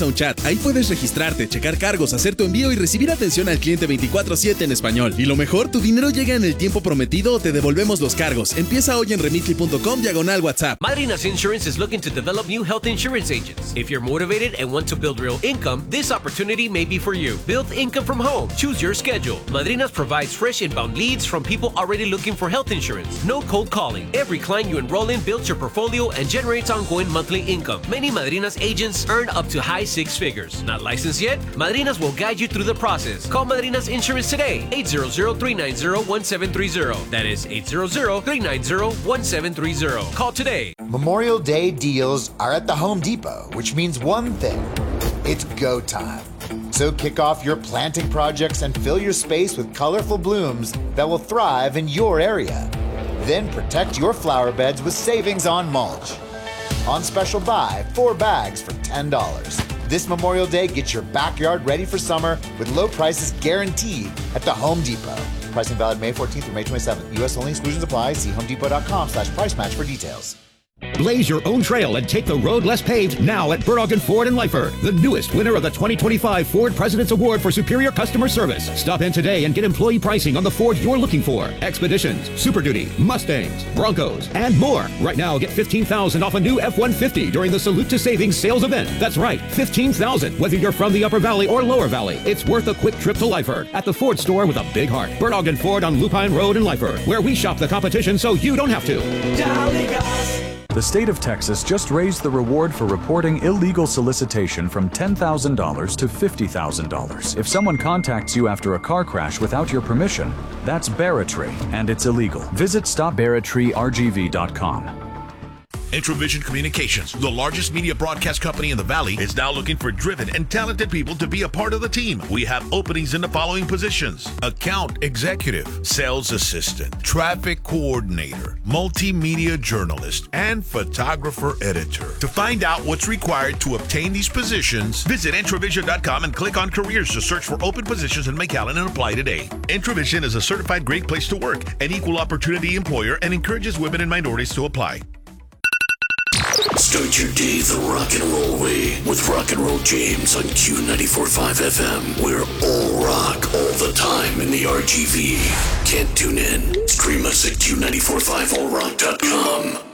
a un chat. Ahí puedes registrarte, checar cargos, hacer tu envío y recibir atención al cliente 24/7 en español. Y lo mejor, tu dinero llega en el tiempo prometido o te devolvemos los cargos. Empieza hoy en remitly.com/WhatsApp. Madrinas Insurance is looking to develop new health insurance agents. If you're motivated and want to build real income, this opportunity may be for you. Build income from home. Choose your schedule. Madrinas provides fresh inbound leads from people already looking for health insurance. No cold calling. Every client you enroll in builds your portfolio and generates ongoing monthly income. Many Madrinas agents earn up to high six figures. Not licensed yet? Madrinas will guide you through the process. Call Madrinas Insurance today. 800-390-1730. That is 800-390-1730. Call today. Memorial Day deals are at the Home Depot, which means one thing. It's go time. So kick off your planting projects and fill your space with colorful blooms that will thrive in your area. Then protect your flower beds with savings on mulch. On special buy, 4 bags for $10. This Memorial Day, get your backyard ready for summer with low prices guaranteed at the Home Depot. Pricing valid May 14th through May 27th. U.S. only, exclusions apply. See homedepot.com/price match for details. Blaze your own trail and take the road less paved now at Burr Ford in Lyford, the newest winner of the 2025 Ford President's Award for Superior Customer Service. Stop in today and get employee pricing on the Ford you're looking for. Expeditions, Super Duty, Mustangs, Broncos, and more. Right now, get $15,000 off a new F-150 during the Salute to Savings sales event. That's right, $15,000. Whether you're from the Upper Valley or Lower Valley, it's worth a quick trip to Lyford at the Ford store with a big heart. Burr Ford on Lupine Road in Lyford, where we shop the competition so you don't have to. The state of Texas just raised the reward for reporting illegal solicitation from $10,000 to $50,000. If someone contacts you after a car crash without your permission, that's barratry, and it's illegal. Visit stopbarratryrgv.com. Introvision Communications, the largest media broadcast company in the Valley, is now looking for driven and talented people to be a part of the team. We have openings in the following positions: account executive, sales assistant, traffic coordinator, multimedia journalist, and photographer editor. To find out what's required to obtain these positions, visit Introvision.com and click on careers to search for open positions in McAllen and apply today. Introvision is a certified great place to work, an equal opportunity employer, and encourages women and minorities to apply. Start your day the rock and roll way with Rock and Roll James on Q94.5 FM. We're all rock all the time in the RGV. Can't tune in? Stream us at Q945allrock.com.